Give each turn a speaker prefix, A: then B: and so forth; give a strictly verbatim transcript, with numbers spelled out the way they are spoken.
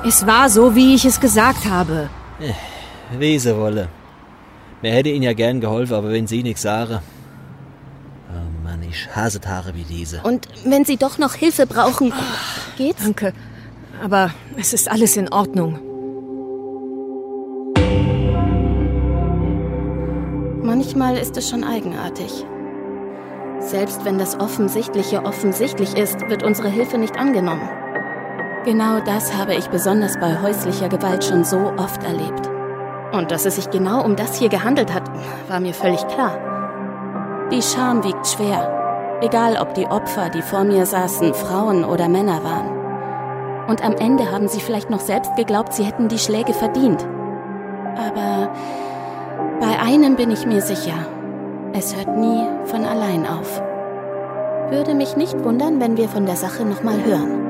A: Es war so, wie ich es gesagt habe.
B: Wie sie wolle. Mir hätte Ihnen ja gern geholfen, aber wenn Sie nichts sagen... Oh Mann, ich hasse Tage wie diese.
C: Und wenn Sie doch noch Hilfe brauchen, geht's?
A: Danke, aber es ist alles in Ordnung.
C: Manchmal ist es schon eigenartig. Selbst wenn das Offensichtliche offensichtlich ist, wird unsere Hilfe nicht angenommen. Genau das habe ich besonders bei häuslicher Gewalt schon so oft erlebt. Und dass es sich genau um das hier gehandelt hat, war mir völlig klar. Die Scham wiegt schwer, egal ob die Opfer, die vor mir saßen, Frauen oder Männer waren. Und am Ende haben sie vielleicht noch selbst geglaubt, sie hätten die Schläge verdient. Aber bei einem bin ich mir sicher, es hört nie von allein auf. Würde mich nicht wundern, wenn wir von der Sache noch mal hören.